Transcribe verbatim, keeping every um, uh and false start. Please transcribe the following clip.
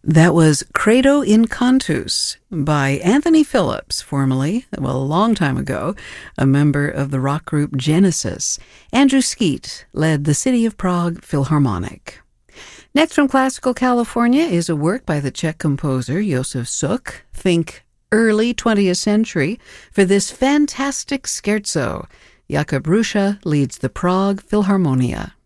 That was Credo in Cantus by Anthony Phillips, formerly, well, a long time ago, a member of the rock group Genesis. Andrew Skeet led the City of Prague Philharmonic. Next from classical California is a work by the Czech composer Josef Suk, think early twentieth century, for this fantastic scherzo. Jakub Ruscha leads the Prague Philharmonia.